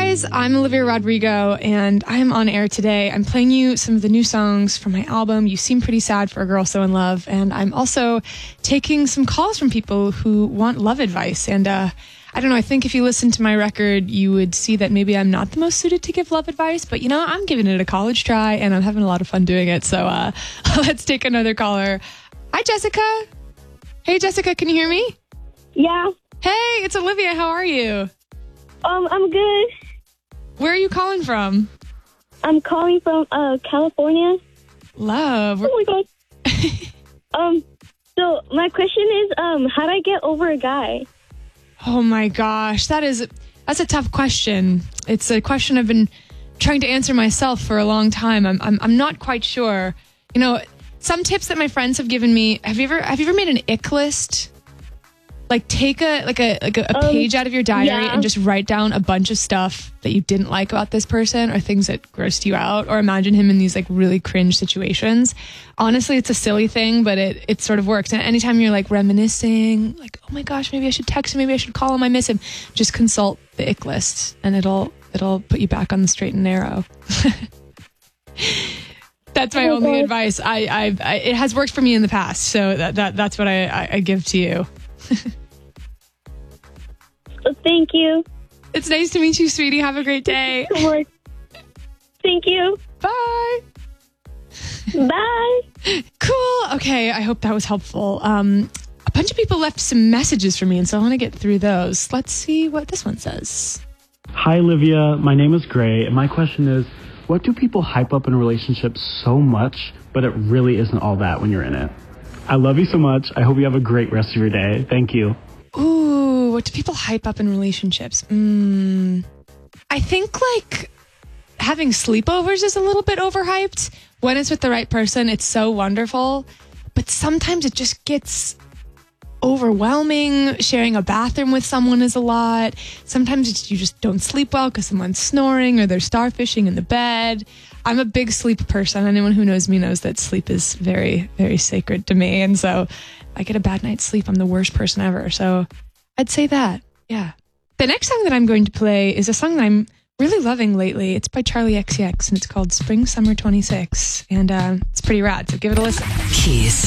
guys, I'm Olivia Rodrigo, and I'm on air today. I'm playing you some of the new songs from my album, You Seem Pretty Sad for a Girl So in Love, and I'm also taking some calls from people who want love advice. And I don't know, I think if you listen to my record, you would see that maybe I'm not the most suited to give love advice, but you know, I'm giving it a college try, and I'm having a lot of fun doing it. So let's take another caller. Hi, Jessica. Hey, Jessica, can you hear me? Yeah. Hey, it's Olivia. How are you? I'm good. Where are you calling from? I'm calling from California. Love. Oh my god. So my question is, how do I get over a guy? Oh my gosh, that's a tough question. It's a question I've been trying to answer myself for a long time. I'm not quite sure. You know, some tips that my friends have given me. Have you ever made an ick list? Like take a page out of your diary and just write down a bunch of stuff that you didn't like about this person or things that grossed you out, or imagine him in these like really cringe situations. Honestly, it's a silly thing, but it sort of works. And anytime you're like reminiscing, like, oh my gosh, maybe I should text him, maybe I should call him, I miss him, just consult the ick list and it'll put you back on the straight and narrow. That's my only advice. It has worked for me in the past, so that's what I give to you. Thank you. It's nice to meet you, sweetie. Have a great day. Thank you. Bye. Bye. Cool. Okay, I hope that was helpful. A bunch of people left some messages for me, and so I want to get through those. Let's see what this one says. Hi, Olivia. My name is Gray, and my question is, what do people hype up in a relationship so much, but it really isn't all that when you're in it? I love you so much. I hope you have a great rest of your day. Thank you. Ooh, what do people hype up in relationships? I think like having sleepovers is a little bit overhyped. When it's with the right person, it's so wonderful. But sometimes it just gets overwhelming. Sharing a bathroom with someone is a lot. Sometimes you just don't sleep well because someone's snoring or they're starfishing in the bed. I'm a big sleep person. Anyone who knows me knows that sleep is very, very sacred to me. And so if I get a bad night's sleep, I'm the worst person ever. So I'd say that. Yeah. The next song that I'm going to play is a song that I'm really loving lately. It's by Charlie XCX and it's called Spring Summer 26. And it's pretty rad. So give it a listen. Kiss.